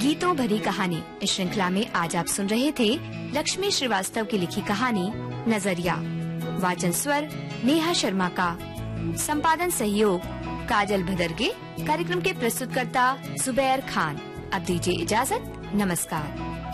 गीतों भरी कहानी। इस श्रृंखला में आज आप सुन रहे थे लक्ष्मी श्रीवास्तव की लिखी कहानी नजरिया। वाचन स्वर नेहा शर्मा का, संपादन सहयोग काजल भदरगे। कार्यक्रम के प्रस्तुतकर्ता जुबैर खान। अब दीजिए इजाजत, नमस्कार।